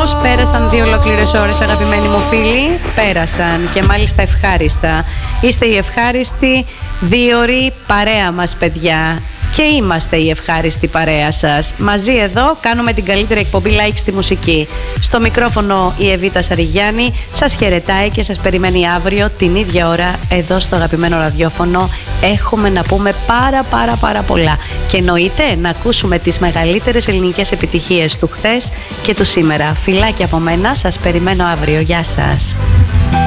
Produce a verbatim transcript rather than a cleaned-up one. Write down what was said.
Πώς πέρασαν δύο ολόκληρες ώρες, αγαπημένοι μου φίλοι? Πέρασαν και μάλιστα ευχάριστα. Είστε η ευχάριστη δίωρη παρέα μας, παιδιά. Και είμαστε η ευχάριστη παρέα σας. Μαζί εδώ κάνουμε την καλύτερη εκπομπή like στη μουσική. Στο μικρόφωνο η Εβίτα Σαριγιάννη σας χαιρετάει και σας περιμένει αύριο την ίδια ώρα εδώ στο αγαπημένο ραδιόφωνο. Έχουμε να πούμε πάρα πάρα πάρα πολλά. Και εννοείται να ακούσουμε τις μεγαλύτερες ελληνικές επιτυχίες του χθες και του σήμερα. Φιλάκια από μένα, σας περιμένω αύριο. Γεια σας.